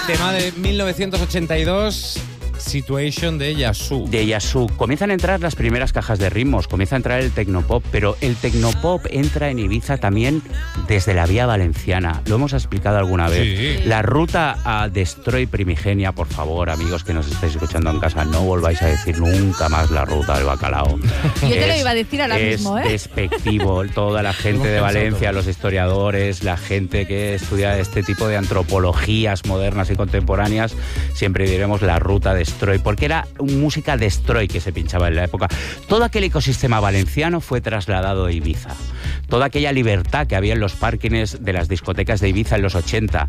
Tema de 1982... Situation de Yasu. De Yasu. Comienzan a entrar las primeras cajas de ritmos, comienza a entrar el tecnopop, pero el tecnopop entra en Ibiza también desde la vía valenciana. Lo hemos explicado alguna vez. Sí. La ruta a Destroy Primigenia, por favor, amigos que nos estáis escuchando en casa, no volváis a decir nunca más la ruta del bacalao. Yo te lo iba a decir ahora mismo, ¿eh? Es despectivo. Toda la gente de Valencia, los historiadores, la gente que estudia este tipo de antropologías modernas y contemporáneas, siempre diremos la ruta de Destroy, porque era música Destroy que se pinchaba en la época. Todo aquel ecosistema valenciano fue trasladado a Ibiza. Toda aquella libertad que había en los parkings de las discotecas de Ibiza en los 80,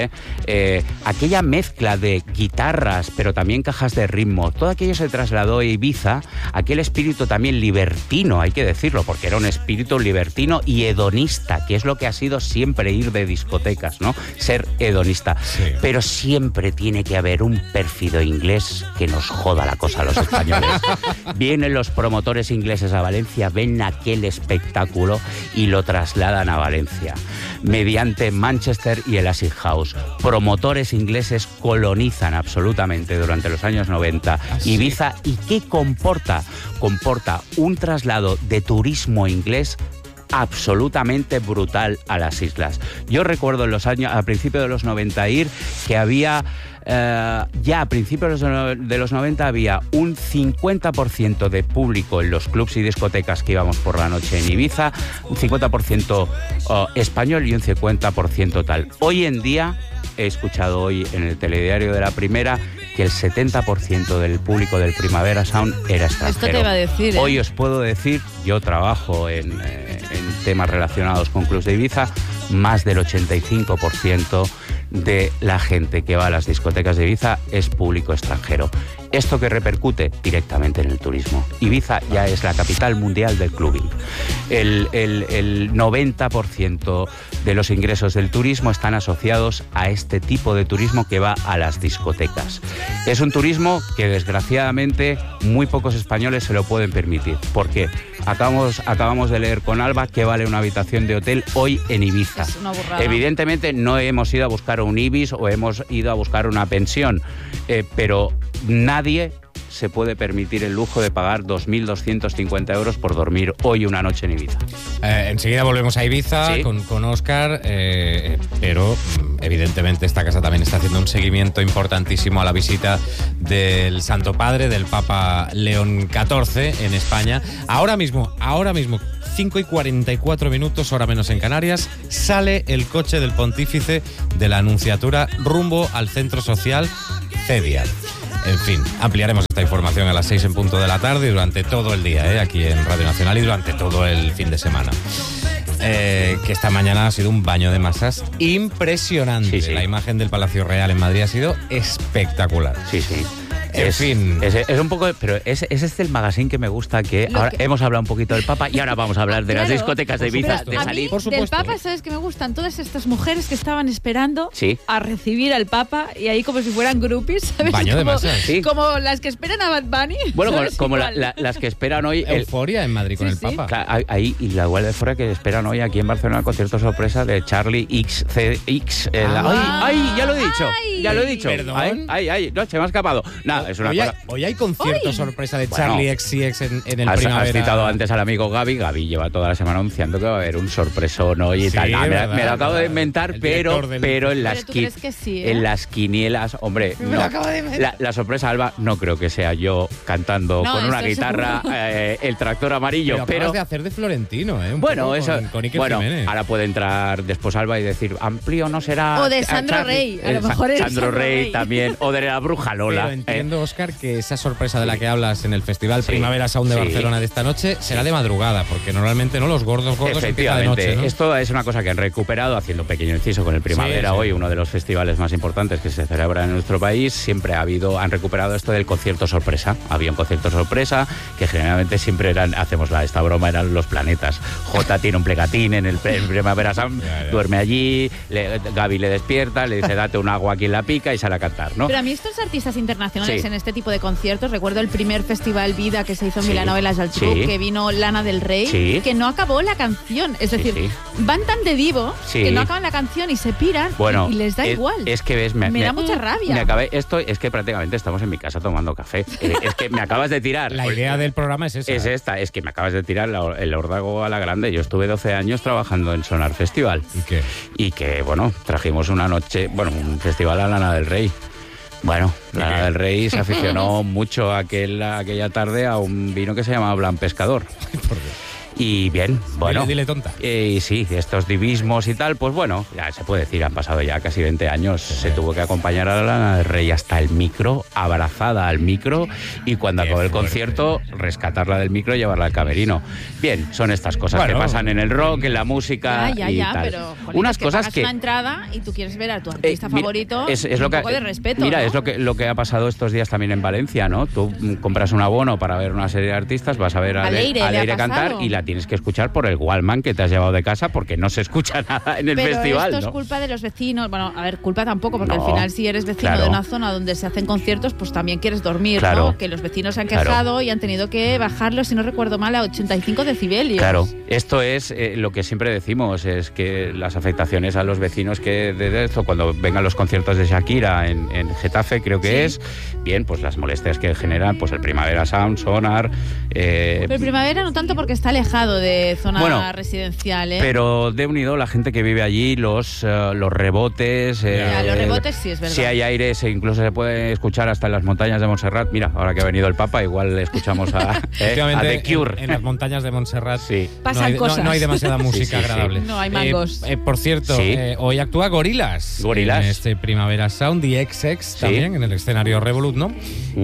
aquella mezcla de guitarras, pero también cajas de ritmo, todo aquello se trasladó a Ibiza, aquel espíritu también libertino, hay que decirlo, porque era un espíritu libertino y hedonista, que es lo que ha sido siempre ir de discotecas, ¿no? Ser hedonista. Sí. Pero siempre tiene que haber un pérfido inglés que nos joda la cosa a los españoles. Vienen los promotores ingleses a Valencia, ven aquel espectáculo y lo trasladan a Valencia. Mediante Manchester y el Acid House. Promotores ingleses colonizan absolutamente durante los años 90 Ibiza. ¿Y qué comporta? Comporta un traslado de turismo inglés absolutamente brutal a las islas. Yo recuerdo a principios de los 90 que había... ya a principios de los 90 había un 50% de público en los clubs y discotecas que íbamos por la noche en Ibiza, un 50% español y un 50% tal. Hoy en día, he escuchado hoy en el telediario de La Primera que el 70% del público del Primavera Sound era extranjero. Esto te iba a decir, ¿eh? Hoy os puedo decir, yo trabajo en temas relacionados con clubs de Ibiza, más del 85% de la gente que va a las discotecas de Ibiza es público extranjero. Esto que repercute directamente en el turismo. Ibiza ya es la capital mundial del clubbing. El 90% de los ingresos del turismo están asociados a este tipo de turismo que va a las discotecas. Es un turismo que desgraciadamente muy pocos españoles se lo pueden permitir. ¿Por qué? Acabamos de leer con Alba que vale una habitación de hotel hoy en Ibiza. Es una burrada. Evidentemente no hemos ido a buscar un Ibis o hemos ido a buscar una pensión, pero nadie se puede permitir el lujo de pagar 2.250 euros por dormir hoy una noche en Ibiza. Enseguida volvemos a Ibiza, ¿sí? con Óscar, pero evidentemente esta casa también está haciendo un seguimiento importantísimo a la visita del Santo Padre, del Papa León XIV en España. Ahora mismo, 5:44, hora menos en Canarias, sale el coche del pontífice de la Anunciatura rumbo al centro social Cedia. En fin, ampliaremos esta información a las 6 en punto de la tarde y durante todo el día, aquí en Radio Nacional y durante todo el fin de semana. Que esta mañana ha sido un baño de masas impresionante. Sí. La imagen del Palacio Real en Madrid ha sido espectacular. Sí. En fin. Es un poco... Pero es el magazine que me gusta, que ahora hemos hablado un poquito del Papa y ahora vamos a hablar de las discotecas de Ibiza, de salir. Por supuesto. Del Papa, ¿sabes que me gustan? Todas estas mujeres que estaban esperando a recibir al Papa y ahí como si fueran groupies, ¿sabes? Baño de masas. Sí. Como las que esperan a Bad Bunny. Bueno, como las que esperan hoy... Euforia en Madrid con el Papa. Claro, ahí, y la igual de fuera que esperan hoy aquí en Barcelona el concierto sorpresa de Charlie XCX. Ya lo he dicho. Ya lo he dicho. Perdón. No, se me ha escapado. Nada, es una cosa... Hoy hay concierto sorpresa de Charlie XCX en el Primavera. Has citado antes al amigo Gaby. Gaby lleva toda la semana anunciando que va a haber un sorpresón hoy y tal. Me lo acabo de inventar, pero en las quinielas, hombre, me lo acabo de inventar. La sorpresa, Alba, no creo que sea yo cantando con una guitarra el tractor amarillo. Pero acabas de hacer de Florentino, Bueno, eso. Con Iker Jiménez. Ahora puede entrar después Alba y decir, amplio no será. O de Sandro Rey. A lo mejor es Sandro Rey también. O de la Bruja Lola. Pero entiendo, Óscar, que esa sorpresa de la que hablas en el Festival Primavera Sound de Barcelona de esta noche será de madrugada, porque normalmente los gordos empiezan de noche, ¿no? Esto es una cosa que han recuperado, haciendo un pequeño inciso con el Primavera hoy, uno de los festivales más importantes que se celebra en nuestro país. Siempre han recuperado esto del concierto sorpresa. Había un concierto sorpresa que generalmente siempre esta broma, eran los planetas. Jota tiene un plegatín en el Primavera Sound, duerme allí, Gaby le despierta, le dice date un agua aquí en la pica y sale a cantar, ¿no? Pero a mí estos artistas internacionales pues en este tipo de conciertos. Recuerdo el primer Festival Vida que se hizo en Vilanova y la Geltrú, que vino Lana del Rey, que no acabó la canción. Es decir, van tan de divo que no acaban la canción y se piran y les da igual. Es que ves, me da mucha rabia. Esto es que prácticamente estamos en mi casa tomando café. Es que me acabas de tirar. La idea del programa es esa. Es esta, es que me acabas de tirar el órdago a la grande. Yo estuve 12 años trabajando en Sonar Festival. ¿Y qué? Y que, bueno, trajimos una noche, un festival a Lana del Rey. Bueno, Lana del Rey se aficionó mucho aquella tarde a un vino que se llamaba Blanc Pescador. Y bien, bueno. Dile tonta. Y sí, estos divismos y tal, pues bueno, ya se puede decir, han pasado ya casi 20 años. Se tuvo que acompañar a Lana del Rey hasta el micro, abrazada al micro, y cuando acabó el concierto, rescatarla del micro y llevarla al camerino. Bien, son estas cosas que pasan en el rock, en la música y tal. Pero unas cosas que una entrada y tú quieres ver a tu artista favorito, es un lo que, poco de respeto. Mira, ¿no? es lo que ha pasado estos días también en Valencia, ¿no? Tú compras un abono para ver una serie de artistas, vas a ver a Leire cantar y la tienes que escuchar por el Wallman que te has llevado de casa porque no se escucha nada en el festival. Pero esto es culpa de los vecinos. Bueno, a ver, culpa tampoco, porque al final si eres vecino de una zona donde se hacen conciertos, pues también quieres dormir, ¿no? Que los vecinos se han quejado y han tenido que bajarlo, si no recuerdo mal, a 85 decibelios. Claro, esto es lo que siempre decimos, es que las afectaciones a los vecinos que de esto, cuando vengan los conciertos de Shakira en Getafe, creo que es, bien, pues las molestias que generan, pues el Primavera Sound, Sonar... Pero el Primavera no tanto porque está alejado de zona residencial, ¿eh? Pero de unido la gente que vive allí, los rebotes... los rebotes sí, es verdad. Si hay aire, incluso se puede escuchar hasta en las montañas de Montserrat. Mira, ahora que ha venido el Papa, igual le escuchamos a The Cure. En las montañas de Montserrat pasan cosas. No hay demasiada música agradable. No hay mangos. Por cierto, hoy actúa Gorillaz en este Primavera Sound, The XX también, en el escenario Revolut, ¿no?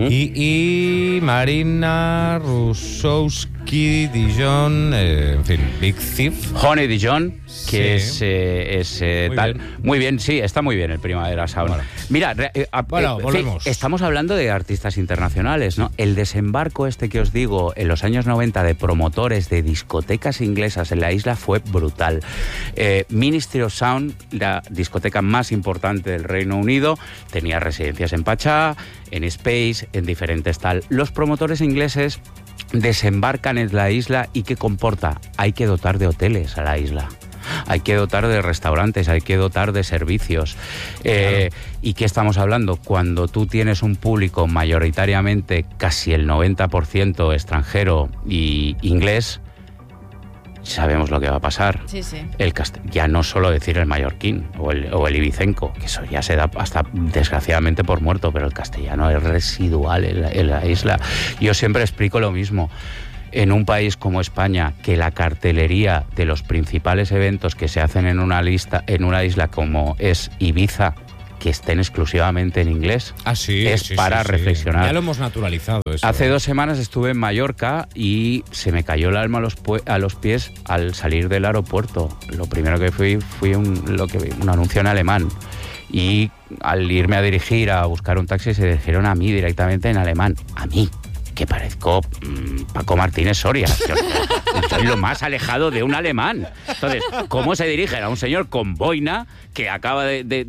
Y Marina Rusowski Dijon, en fin, Big Thief. Honey Dijon, que es tal. Bien. Muy bien, sí, está muy bien el Primavera Sound. Bueno. Mira, volvemos. Estamos hablando de artistas internacionales, ¿no? El desembarco este que os digo en los años 90 de promotores de discotecas inglesas en la isla fue brutal. Ministry of Sound, la discoteca más importante del Reino Unido, tenía residencias en Pachá, en Space, en diferentes tal. Los promotores ingleses desembarcan en la isla y ¿qué comporta? Hay que dotar de hoteles a la isla. Hay que dotar de restaurantes, hay que dotar de servicios. ¿Y qué estamos hablando? Cuando tú tienes un público mayoritariamente casi el 90% extranjero y inglés, sabemos lo que va a pasar. Sí. Ya no solo decir el mallorquín o el ibicenco, que eso ya se da hasta desgraciadamente por muerto, pero el castellano es residual en la isla. Yo siempre explico lo mismo. En un país como España, que la cartelería de los principales eventos que se hacen en una isla como es Ibiza, que estén exclusivamente en inglés, para reflexionar. Ya lo hemos naturalizado eso. Hace 2 semanas estuve en Mallorca y se me cayó el alma a los pies al salir del aeropuerto. Lo primero que fui un anuncio en alemán. Y al irme a dirigir a buscar un taxi se dirigieron a mí directamente en alemán. A mí, que parezco Paco Martínez Soria. Soy lo más alejado de un alemán. Entonces, ¿cómo se dirigen a un señor con boina que acaba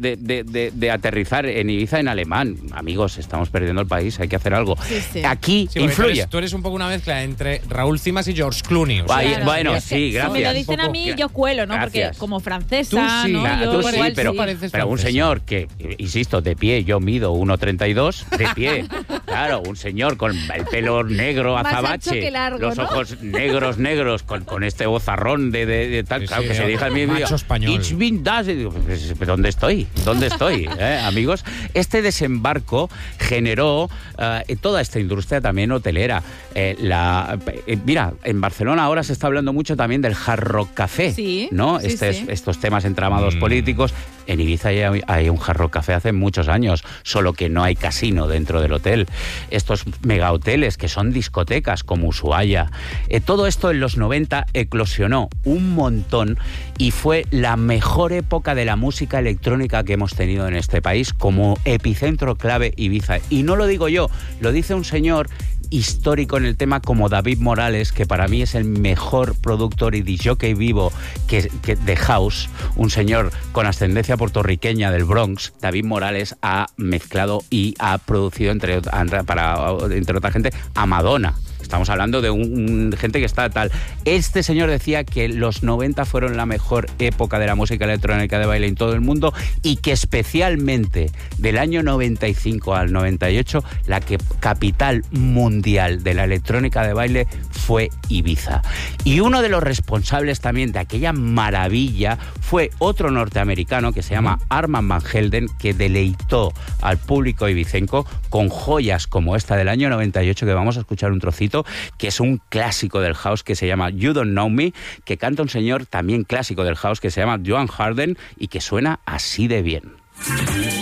de aterrizar en Ibiza en alemán? Amigos, estamos perdiendo el país, hay que hacer algo. Aquí influye. Tú eres un poco una mezcla entre Raúl Cimas y George Clooney. Bueno, sí, gracias. Si me lo dicen a mí, yo cuelo, ¿no? Gracias. Porque como francesa, tú ¿no? Tú sí, pero un señor que, insisto, de pie, yo mido 1,32, de pie. Claro, un señor con el pelo negro azabache, los ojos negros, con este bozarrón de tal, claro, que se dirige al mismo macho español. Ich bin das. ¿Dónde estoy? Amigos? Este desembarco generó toda esta industria también hotelera. Mira, en Barcelona ahora se está hablando mucho también del Hard Rock Café, ¿no? Estos temas entramados políticos. En Ibiza hay un Hard Rock Café hace muchos años, solo que no hay casino dentro del hotel. Estos mega hoteles que son discotecas como Ushuaia. Todo esto en los 90 eclosionó un montón y fue la mejor época de la música electrónica que hemos tenido en este país como epicentro clave Ibiza. Y no lo digo yo, lo dice un señor histórico en el tema como David Morales, que para mí es el mejor productor y disjockey vivo que de house, un señor con ascendencia puertorriqueña del Bronx. David Morales ha mezclado y ha producido, entre otra gente, a Madonna. Estamos hablando de gente que está tal. Este señor decía que los 90 fueron la mejor época de la música electrónica de baile en todo el mundo y que especialmente del año 95 al 98 la capital mundial de la electrónica de baile fue Ibiza. Y uno de los responsables también de aquella maravilla fue otro norteamericano que se llama Armand Van Helden, que deleitó al público ibicenco con joyas como esta del año 98, que vamos a escuchar un trocito, que es un clásico del house que se llama You Don't Know Me, que canta un señor también clásico del house que se llama Joan Harden y que suena así de bien.